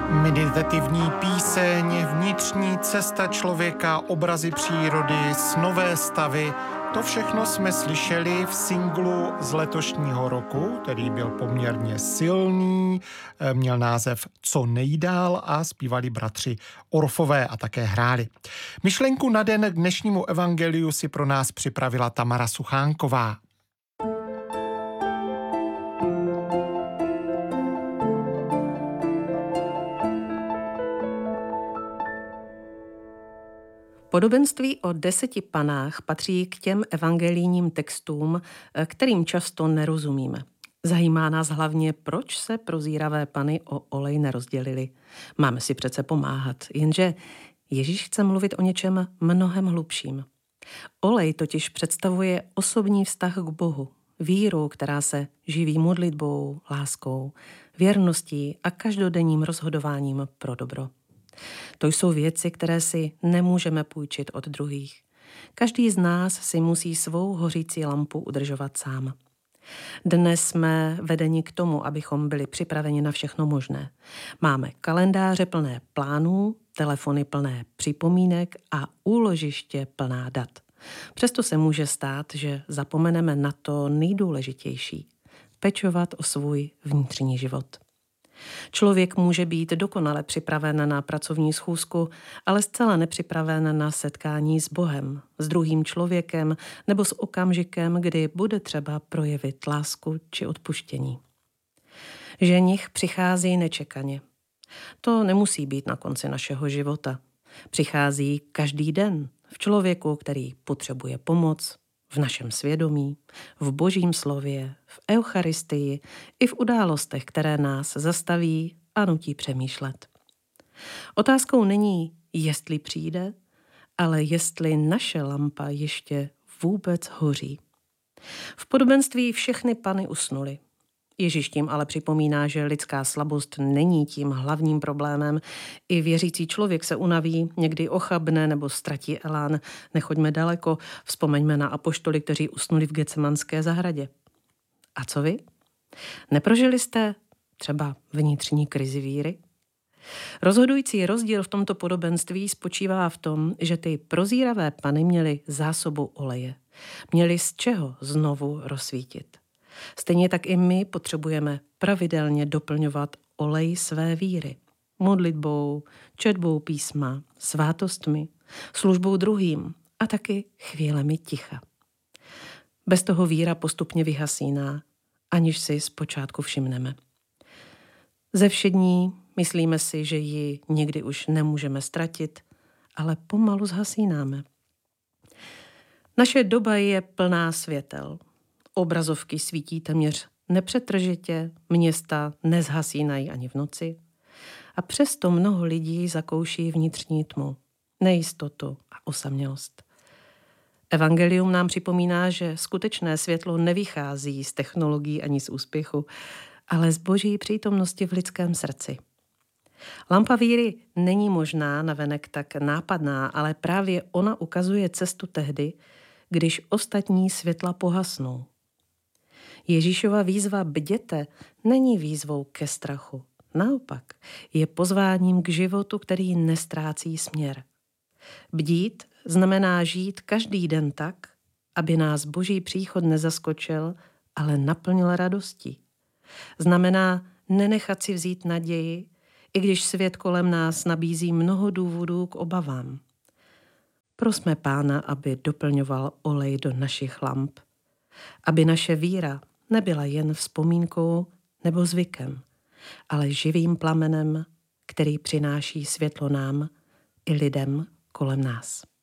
Meditativní píseň, vnitřní cesta člověka, obrazy přírody, snové stavy, to všechno jsme slyšeli v singlu z letošního roku, který byl poměrně silný, měl název Co nejdál a zpívali bratři Orfové a také hráli. Myšlenku na den k dnešnímu evangeliu si pro nás připravila Tamara Suchánková. Podobenství o 10 panách patří k těm evangelijním textům, kterým často nerozumíme. Zajímá nás hlavně, proč se prozíravé pany o olej nerozdělili. Máme si přece pomáhat, jenže Ježíš chce mluvit o něčem mnohem hlubším. Olej totiž představuje osobní vztah k Bohu, víru, která se živí modlitbou, láskou, věrností a každodenním rozhodováním pro dobro. To jsou věci, které si nemůžeme půjčit od druhých. Každý z nás si musí svou hořící lampu udržovat sám. Dnes jsme vedeni k tomu, abychom byli připraveni na všechno možné. Máme kalendáře plné plánů, telefony plné připomínek a úložiště plná dat. Přesto se může stát, že zapomeneme na to nejdůležitější – pečovat o svůj vnitřní život. Člověk může být dokonale připraven na pracovní schůzku, ale zcela nepřipraven na setkání s Bohem, s druhým člověkem nebo s okamžikem, kdy bude třeba projevit lásku či odpuštění. Ženich přichází nečekaně. To nemusí být na konci našeho života. Přichází každý den v člověku, který potřebuje pomoc, v našem svědomí, v Božím slově, v Eucharistii i v událostech, které nás zastaví a nutí přemýšlet. Otázkou není, jestli přijde, ale jestli naše lampa ještě vůbec hoří. V podobenství všechny pany usnuly. Ježíš tím ale připomíná, že lidská slabost není tím hlavním problémem. I věřící člověk se unaví, někdy ochabne nebo ztratí elán. Nechoďme daleko, vzpomeňme na apoštoly, kteří usnuli v Getsemanské zahradě. A co vy? Neprožili jste třeba vnitřní krizi víry? Rozhodující rozdíl v tomto podobenství spočívá v tom, že ty prozíravé pany měly zásobu oleje. Měly z čeho znovu rozsvítit. Stejně tak i my potřebujeme pravidelně doplňovat olej své víry. Modlitbou, četbou písma, svátostmi, službou druhým a taky chvílemi ticha. Bez toho víra postupně vyhasíná, aniž si zpočátku všimneme. Ze všední myslíme si, že ji někdy už nemůžeme ztratit, ale pomalu zhasínáme. Naše doba je plná světel. Obrazovky svítí téměř nepřetržitě, města nezhasínají ani v noci. A přesto mnoho lidí zakouší vnitřní tmu, nejistotu a osamělost. Evangelium nám připomíná, že skutečné světlo nevychází z technologií ani z úspěchu, ale z Boží přítomnosti v lidském srdci. Lampa víry není možná navenek tak nápadná, ale právě ona ukazuje cestu tehdy, když ostatní světla pohasnou. Ježíšova výzva bděte není výzvou ke strachu. Naopak, je pozváním k životu, který nestrácí směr. Bdít znamená žít každý den tak, aby nás Boží příchod nezaskočil, ale naplnil radostí. Znamená nenechat si vzít naději, i když svět kolem nás nabízí mnoho důvodů k obavám. Prosme Pána, aby doplňoval olej do našich lamp, aby naše víra nebyla jen vzpomínkou nebo zvykem, ale živým plamenem, který přináší světlo nám i lidem kolem nás.